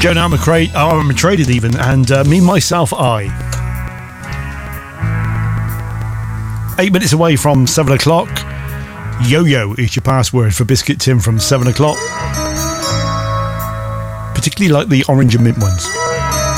Joan Armatraded even, and Me, Myself, I. 8 minutes away from 7 o'clock. Yo-yo is your password for Biscuit Tim from 7 o'clock. Particularly like the orange and mint ones.